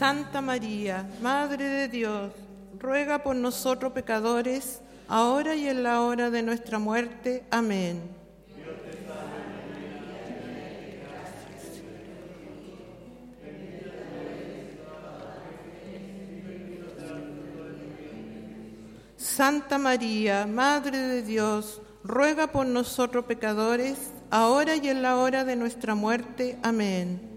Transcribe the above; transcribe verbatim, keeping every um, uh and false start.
Santa María, Madre de Dios, ruega por nosotros pecadores, ahora y en la hora de nuestra muerte. Amén. Santa María, Madre de Dios, ruega por nosotros pecadores, ahora y en la hora de nuestra muerte. Amén.